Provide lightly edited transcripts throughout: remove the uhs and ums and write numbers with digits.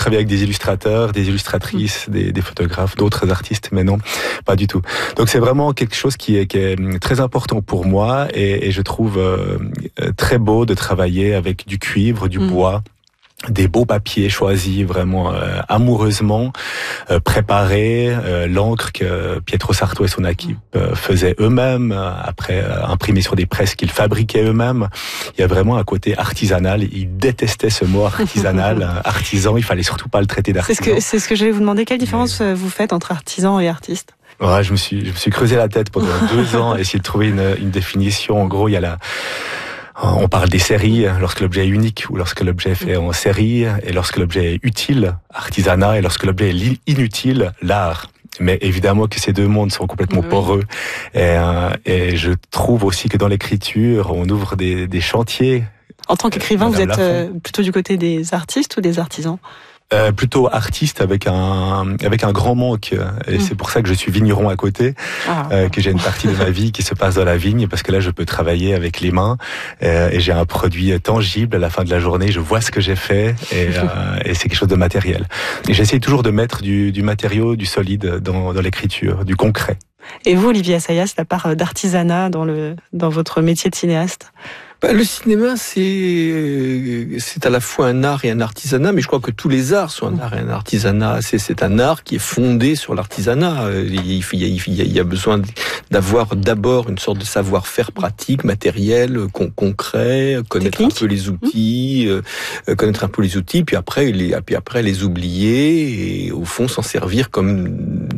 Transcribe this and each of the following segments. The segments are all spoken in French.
travaillé avec des illustrateurs, des illustratrices, des photographes, d'autres artistes, mais non, pas du tout. Donc c'est vraiment quelque chose qui est très important pour moi et je trouve très beau de travailler avec du cuivre, du bois, des beaux papiers choisis vraiment amoureusement, préparés, l'encre que Pietro Sarto et son équipe faisaient eux-mêmes, après imprimés sur des presses qu'ils fabriquaient eux-mêmes. Il y a vraiment un côté artisanal. Ils détestaient ce mot artisanal, artisan. Il fallait surtout pas le traiter d'artisan. C'est ce que j'allais vous demander. Quelle différence vous faites entre artisan et artiste? Ouais, je me suis creusé la tête pendant 2 ans, essayer de trouver une définition. En gros, on parle des séries lorsque l'objet est unique ou lorsque l'objet est fait en série, et lorsque l'objet est utile, artisanat, et lorsque l'objet est inutile, l'art. Mais évidemment que ces deux mondes sont complètement poreux. Et je trouve aussi que dans l'écriture, on ouvre des chantiers. En tant qu'écrivain, vous êtes plutôt du côté des artistes ou des artisans? Plutôt artiste avec un grand manque, et c'est pour ça que je suis vigneron à côté, que j'ai une partie de ma vie qui se passe dans la vigne, parce que là je peux travailler avec les mains, et j'ai un produit tangible à la fin de la journée. Je vois ce que j'ai fait, et c'est quelque chose de matériel. Et j'essaie toujours de mettre du matériau, du solide dans l'écriture, du concret. Et vous, Olivier Assayas, la part d'artisanat dans votre métier de cinéaste? Le cinéma, c'est à la fois un art et un artisanat, mais je crois que tous les arts sont un art et un artisanat. C'est un art qui est fondé sur l'artisanat. Il y a besoin d'avoir d'abord une sorte de savoir-faire pratique, matériel, concret, connaître un peu les outils, puis après les oublier et au fond s'en servir comme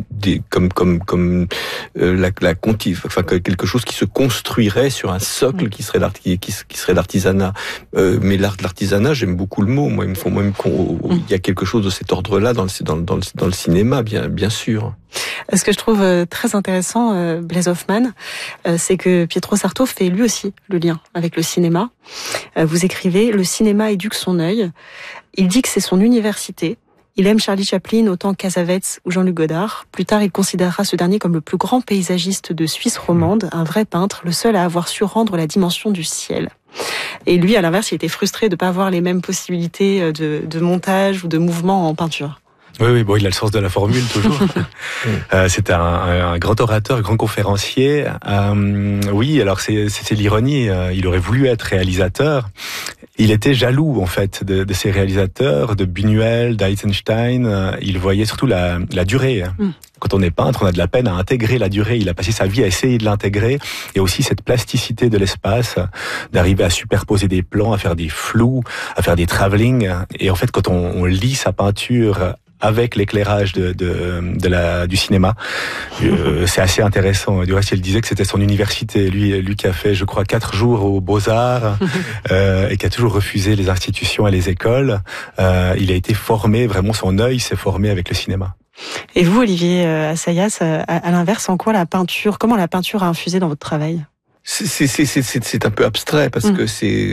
quelque chose qui se construirait sur un socle qui serait l'artisanat. Mais l'artisanat, j'aime beaucoup le mot. Moi, il y a quelque chose de cet ordre-là dans le cinéma, bien sûr. Ce que je trouve très intéressant, Blaise Hoffmann, c'est que Pietro Sarto fait lui aussi le lien avec le cinéma. Vous écrivez « Le cinéma éduque son œil. Il dit que c'est son université. Il aime Charlie Chaplin autant que Cassavetes ou Jean-Luc Godard. Plus tard, il considérera ce dernier comme le plus grand paysagiste de Suisse romande, un vrai peintre, le seul à avoir su rendre la dimension du ciel. » Et lui, à l'inverse, il était frustré de ne pas avoir les mêmes possibilités de montage ou de mouvement en peinture. Oui, bon, il a le sens de la formule, toujours. C'est un grand orateur, grand conférencier. Oui, alors c'est l'ironie. Il aurait voulu être réalisateur. Il était jaloux, en fait, de ces réalisateurs, de Buñuel, d'Eisenstein. Il voyait surtout la durée. Quand on est peintre, on a de la peine à intégrer la durée. Il a passé sa vie à essayer de l'intégrer. Et aussi cette plasticité de l'espace, d'arriver à superposer des plans, à faire des flous, à faire des travelling. Et en fait, quand on lit sa peinture avec l'éclairage du cinéma, c'est assez intéressant. Du reste, il disait que c'était son université. Lui qui a fait, je crois, 4 jours aux Beaux-Arts, et qui a toujours refusé les institutions et les écoles. Il a été formé, vraiment son œil s'est formé avec le cinéma. Et vous, Olivier Assayas, à l'inverse, comment la peinture a infusé dans votre travail? C'est un peu abstrait parce que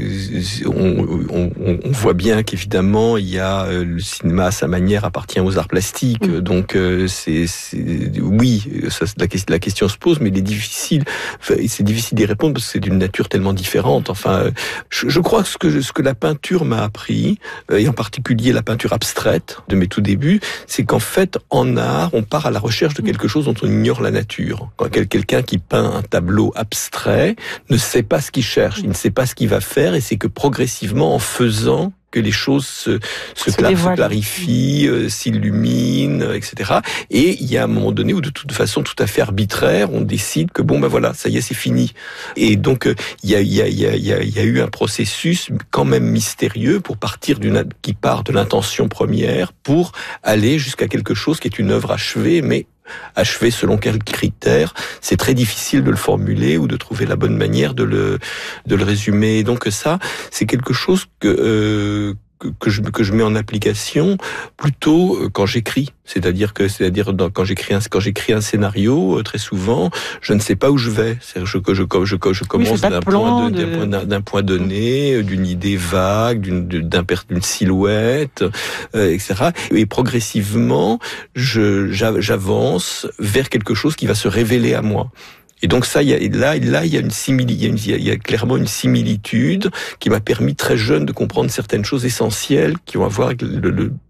on voit bien qu'évidemment il y a le cinéma à sa manière appartient aux arts plastiques, donc oui, la question se pose, mais c'est difficile d'y répondre parce que c'est d'une nature tellement différente. Enfin, je crois que ce que la peinture m'a appris, et en particulier la peinture abstraite de mes tout débuts, c'est qu'en fait en art on part à la recherche de quelque chose dont on ignore la nature. Quand quelqu'un qui peint un tableau abstrait ne sait pas ce qu'il cherche, il ne sait pas ce qu'il va faire, et c'est que progressivement, en faisant, que les choses se clarifient, s'illuminent, etc. Et il y a un moment donné où, de toute façon tout à fait arbitraire, on décide que voilà, ça y est, c'est fini. Et donc il y a eu un processus quand même mystérieux qui part de l'intention première pour aller jusqu'à quelque chose qui est une œuvre achevée, mais achevé selon quels critères, c'est très difficile de le formuler ou de trouver la bonne manière de le résumer. Et donc ça, c'est quelque chose que je mets en application plutôt quand j'écris. C'est-à-dire quand j'écris un scénario, très souvent, je ne sais pas où je vais. C'est-à-dire je commence d'un point donné, d'une idée vague, d'une silhouette, etc. Et progressivement, j'avance vers quelque chose qui va se révéler à moi. Et donc ça, il y a clairement une similitude qui m'a permis très jeune de comprendre certaines choses essentielles qui ont à voir avec